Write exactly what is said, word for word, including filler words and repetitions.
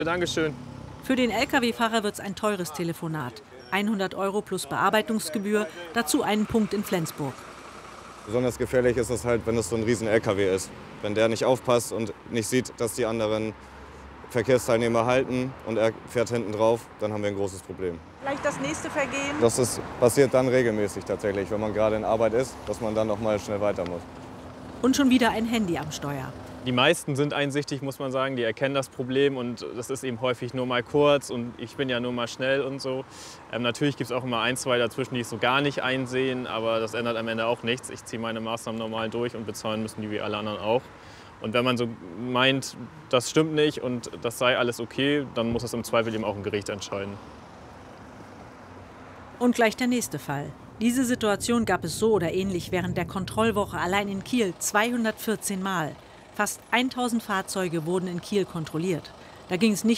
Dankeschön. Für den L K W-Fahrer wird es ein teures Telefonat. hundert Euro plus Bearbeitungsgebühr, dazu einen Punkt in Flensburg. Besonders gefährlich ist es halt, wenn es so ein riesen L K W ist. Wenn der nicht aufpasst und nicht sieht, dass die anderen Verkehrsteilnehmer halten und er fährt hinten drauf, dann haben wir ein großes Problem. Vielleicht das nächste Vergehen? Das ist, passiert dann regelmäßig tatsächlich, wenn man gerade in Arbeit ist, dass man dann noch mal schnell weiter muss. Und schon wieder ein Handy am Steuer. Die meisten sind einsichtig, muss man sagen. Die erkennen das Problem und das ist eben häufig nur mal kurz und ich bin ja nur mal schnell und so. Ähm, natürlich gibt es auch immer ein, zwei dazwischen, die es so gar nicht einsehen, aber das ändert am Ende auch nichts. Ich ziehe meine Maßnahmen normal durch und bezahlen müssen die wie alle anderen auch. Und wenn man so meint, das stimmt nicht und das sei alles okay, dann muss es im Zweifel eben auch ein Gericht entscheiden. Und gleich der nächste Fall. Diese Situation gab es so oder ähnlich während der Kontrollwoche allein in Kiel zweihundertvierzehn Mal. Fast tausend Fahrzeuge wurden in Kiel kontrolliert. Da ging es nicht